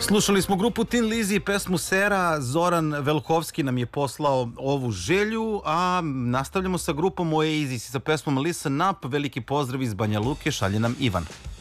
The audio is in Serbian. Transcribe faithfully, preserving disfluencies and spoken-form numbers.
Slušali smo grupu Tin Lizzy i pesmu Sera. Zoran Velkovski nam je poslao ovu želju, a nastavljamo sa grupom Oasis i sa pesmom Listen Up. Veliki pozdrav iz Banja Luke, šalje nam Ivan.